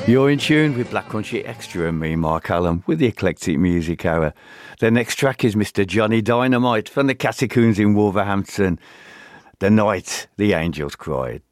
You're in tune with Black Country Extra and me, Mark Allen, with the Eclectic Music Hour. The next track is Mr. Johnny Dynamite from the Cattycoons in Wolverhampton. The Night the Angels Cried.